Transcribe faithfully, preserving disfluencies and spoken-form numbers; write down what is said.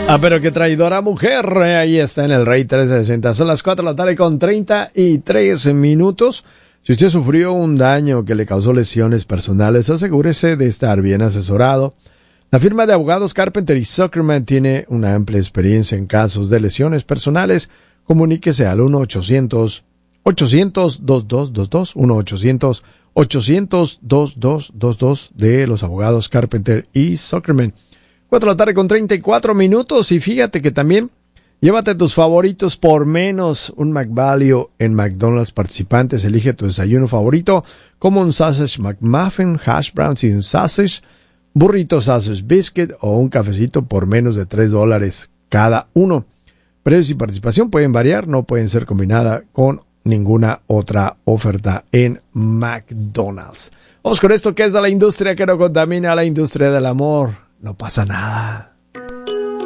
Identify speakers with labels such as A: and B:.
A: Ah, pero qué traidora mujer. Eh, ahí está en el Rey trescientos sesenta. Son las cuatro de la tarde con treinta y tres minutos. Si usted sufrió un daño que le causó lesiones personales, asegúrese de estar bien asesorado. La firma de abogados Carpenter y Zuckerman tiene una amplia experiencia en casos de lesiones personales. Comuníquese al uno ochocientos, ochocientos, veintidós veintidós, uno ochocientos, ochocientos, veintidós veintidós de los abogados Carpenter y Zuckerman. cuatro de la tarde con treinta y cuatro minutos, y fíjate que también llévate tus favoritos por menos. Un McValue en McDonald's participantes. Elige tu desayuno favorito como un sausage McMuffin, hash browns y un sausage, burrito sausage biscuit o un cafecito por menos de tres dólares cada uno. Precios y participación pueden variar, no pueden ser combinadas con ninguna otra oferta en McDonald's. Vamos con esto que es de la industria que no contamina, la industria del amor. No pasa nada.